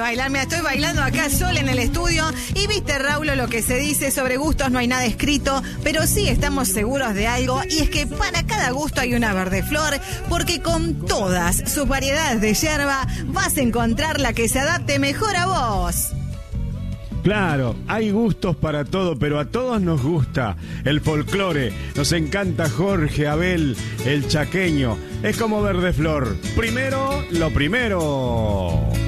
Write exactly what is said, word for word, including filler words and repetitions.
bailar. Mira, estoy bailando acá sola en el estudio. Y viste, Raúl, lo que se dice sobre gustos, no hay nada escrito, pero sí estamos seguros de algo, y es que para cada gusto hay una verdeflor, porque con todas sus variedades de yerba vas a encontrar la que se adapte mejor a vos. Claro, hay gustos para todo, pero a todos nos gusta el folclore. Nos encanta Jorge, Abel, el chaqueño. Es como verdeflor. Primero, lo primero.